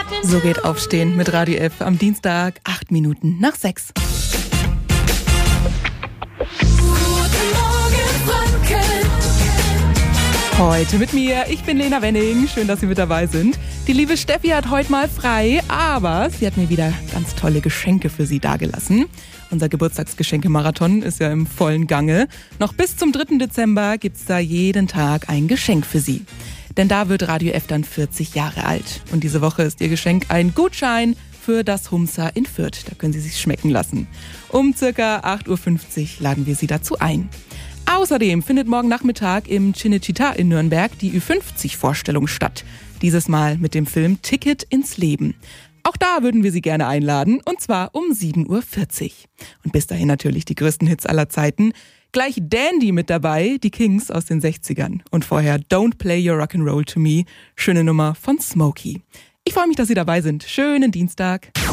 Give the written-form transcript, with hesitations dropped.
So geht Aufstehen mit Radio F am Dienstag, 8 Minuten nach 6. Heute mit mir, ich bin Lena Wenning, schön, dass Sie mit dabei sind. Die liebe Steffi hat heute mal frei, aber sie hat mir wieder ganz tolle Geschenke für Sie dagelassen. Unser Geburtstagsgeschenke-Marathon ist ja im vollen Gange. Noch bis zum 3. Dezember gibt's da jeden Tag ein Geschenk für Sie. Denn da wird Radio F dann 40 Jahre alt. Und diese Woche ist Ihr Geschenk ein Gutschein für das Humsa in Fürth. Da können Sie sich schmecken lassen. Um circa 8.50 Uhr laden wir Sie dazu ein. Außerdem findet morgen Nachmittag im Cinecittà in Nürnberg die Ü50-Vorstellung statt. Dieses Mal mit dem Film Ticket ins Leben. Auch da würden wir Sie gerne einladen, und zwar um 7.40 Uhr. Und bis dahin natürlich die größten Hits aller Zeiten. Gleich Dandy mit dabei, die Kings aus den 60ern. Und vorher Don't Play Your Rock'n'Roll to Me, schöne Nummer von Smokey. Ich freue mich, dass Sie dabei sind. Schönen Dienstag.